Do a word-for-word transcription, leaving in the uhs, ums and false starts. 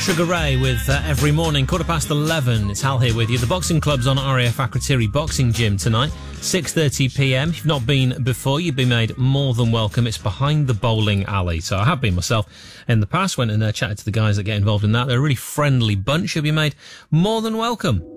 Sugar Ray with uh, Every Morning, quarter past eleven. It's Hal here with you. The boxing club's on R A F Akrotiri Boxing Gym tonight, six thirty p m. If you've not been before, you've been made more than welcome. It's behind the bowling alley. So I have been myself in the past, went and uh, chatted to the guys that get involved in that. They're a really friendly bunch. You'll be made more than welcome.